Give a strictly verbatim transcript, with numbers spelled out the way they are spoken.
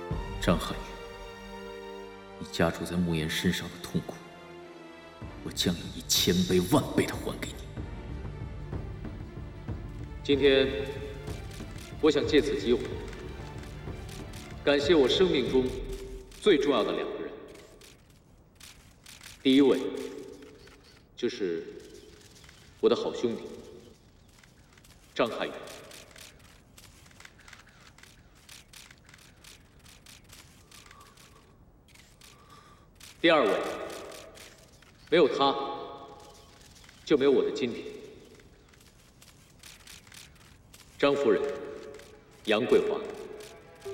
张涵予，你加诸在慕言身上的痛苦，我将要以千倍万倍的还给你。 今天，我想借此机会，感谢我生命中最重要的两个人。第一位，就是我的好兄弟张涵予。 第二位，没有他，就没有我的今天。张夫人，杨桂华。